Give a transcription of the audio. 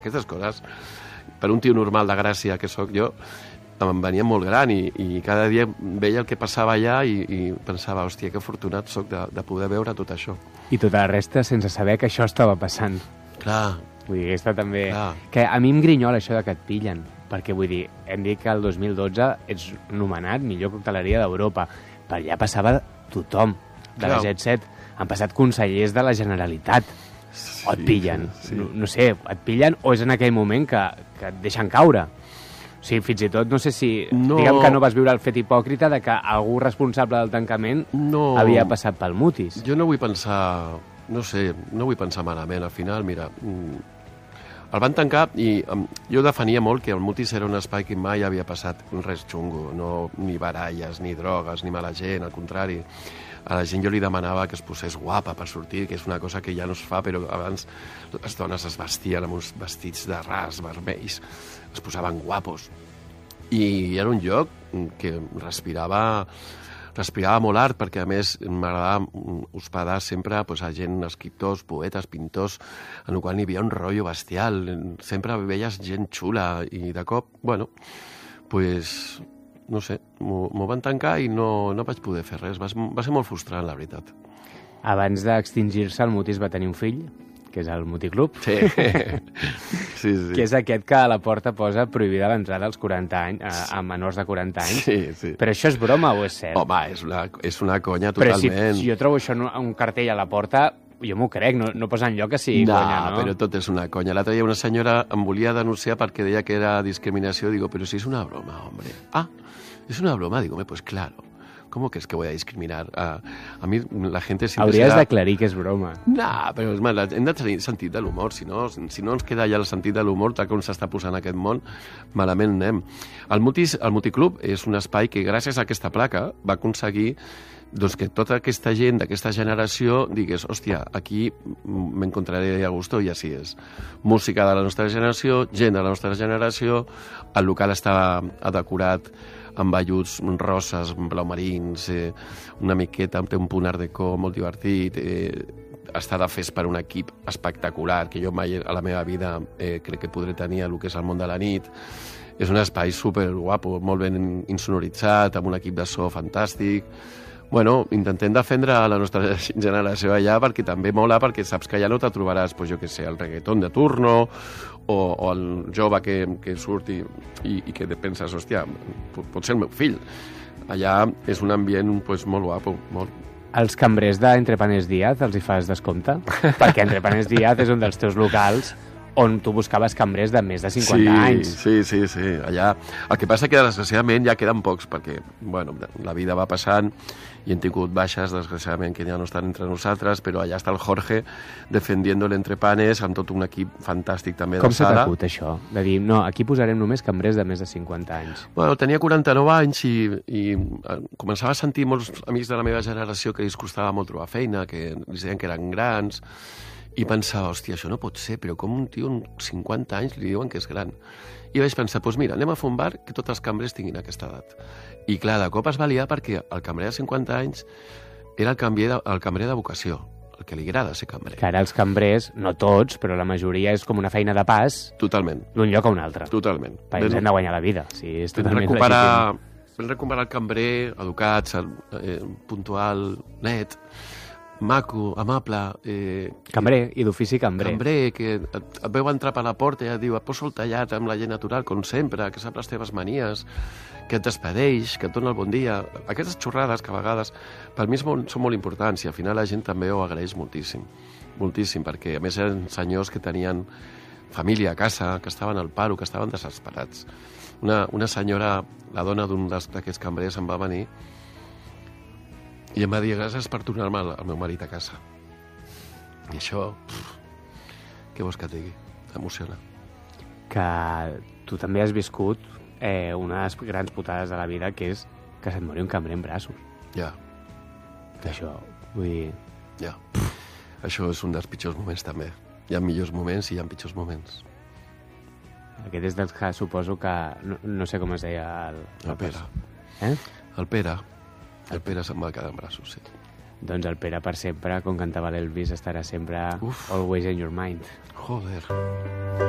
Aquestes coses, per un tio normal de Gràcia que sóc jo, em venia molt gran i cada dia veia el que passava allà i pensava, hòstia, que afortunat sóc de poder veure tot això. I tota la resta sense saber que això estava passant. Clar. Vull dir, aquesta també... Clar. Que a mi em grinyola això de que et pillen, perquè vull dir, hem dit que el 2012 ets nomenat millor cocteleria d'Europa, per allà passava tothom de la Jet Set. Han passat consellers de la Generalitat. Sí, o et pillen. Sí. No sé, et pillen o és en aquell moment que et deixen caure. O sigui, fins i tot, no sé si... No. Diguem que no vas viure el fet hipòcrita de que algú responsable del tancament havia passat pel Mutis. Jo no vull pensar... No sé, no vull pensar malament. Al final, mira, el van tancar i jo defenia molt que el Mutis era un espai que mai havia passat res xungo, no, ni baralles, ni drogues, ni mala gent, al contrari. A la gent jo li demanava que es posés guapa per sortir, que és una cosa que ja no es fa, però abans les dones es vestien amb uns vestits de ras, vermells, es posaven guapos. I era un lloc que respirava molt art, perquè a més m'agradava hospedar sempre a gent, escriptors, poetes, pintors, en el qual hi havia un rotllo bestial, sempre veies gent xula, i de cop, bueno, pues... no sé, m'ho van tancar i no vaig poder fer res. Va ser molt frustrant, la veritat. Abans d'extingir-se, el Mutis va tenir un fill, que és el Muticlub. Sí. Sí. Que és aquest que a la porta posa prohibida l'entrada als 40 anys, a menors de 40 anys. Sí. Però això és broma o és cert? Home, és una conya totalment. Però si jo trobo això en un cartell a la porta, jo m'ho crec, no posa enlloc que sigui conya, no? Però tot és una conya. L'altre dia una senyora em volia denunciar perquè deia que era discriminació. Digo, però si és una broma, hombre. Ah, es una broma. Digo, pues claro. ¿Cómo crees que voy a discriminar? A mí la gente siempre Hauries d'aclarir que és broma. No, però és mal, hem de tenir sentit de l'humor. Si no ens queda ja el sentit de l'humor, tal com s'està posant aquest món, malament anem. El Muticlub és un espai que, gràcies a aquesta placa, va aconseguir que tota aquesta gent d'aquesta generació digués, hòstia, aquí m'encontraré a gusto, i així és. Música de la nostra generació, gent de la nostra generació, el local està decorat amb velluts roses, blau marins, una miqueta, té un punt art déco molt divertit, està de fes per un equip espectacular, que jo mai a la meva vida crec que podré tenir el que és el món de la nit. És un espai superguapo, molt ben insonoritzat, amb un equip de so fantàstic. Bueno, intentem defendre la nostra generació allà, perquè també mola, perquè saps que allà no te trobaràs, jo què sé, el reggaeton de turno, o el jove que surt i que penses, hòstia, pot ser el meu fill. Allà és un ambient molt guapo, molt. Els cambrers d'Entrepaners Díaz els hi fas descompte? Perquè Entrepaners Díaz és un dels teus locals on tu buscaves cambrers de més de 50 anys. Sí. Allà. El que passa que, desgraciadament, ja queden pocs, perquè, bueno, la vida va passant i hem tingut baixes, desgraciadament, que ja no estan entre nosaltres, però allà està el Jorge defendiendo l'Entrepanes amb tot un equip fantàstic també de sala. Com s'ha t'acut això? De dir, no, aquí posarem només cambrers de més de 50 anys. Bueno, tenia 49 anys i començava a sentir molts amics de la meva generació que els costava molt trobar feina, que els deien que eren grans, i pensava, hòstia, això no pot ser, però com un tio amb 50 anys li diuen que és gran? I vaig pensar, doncs mira, anem a fer un bar que tots els cambrers tinguin aquesta edat. I clar, de cop es va liar perquè el cambrer de 50 anys era el cambrer de vocació, el que li agrada ser cambrer. Que ara els cambrers, no tots, però la majoria és com una feina de pas. Totalment. D'un lloc a un altre. Totalment. Perquè ens hem de guanyar la vida. Sí, és totalment legítim. Vam recuperar el cambrer educat, puntual, net, maco, amable... Cambrer, i d'ofici cambrer. Cambrer, que et veu entrar per la porta i et diu, et poso el tallat amb la gent natural, com sempre, que sap les teves manies, que et despedeix, que et dona el bon dia. Aquestes xorrades que a vegades per mi són molt importants i al final la gent també ho agraeix moltíssim. Moltíssim, perquè a més eren senyors que tenien família a casa, que estaven al paro, que estaven desesperats. Una senyora, la dona d'un d'aquests cambrers, em va venir i em va dir, gràcies per tornar-me el meu marit a casa. I això, què vols que et digui? T'emociona. Que tu també has viscut una de les grans putades de la vida, que és que se't mori un cambrer en braços. Ja. Això, vull dir... Ja. Això és un dels pitjors moments, també. Hi ha millors moments i hi ha pitjors moments. Aquest és dels que suposo que... No sé com es deia el Pere. El Pere. El Pere se'n va quedar en braços, sí. Doncs el Pere per sempre, com cantava l'Elvis, estarà sempre always in your mind. Joder.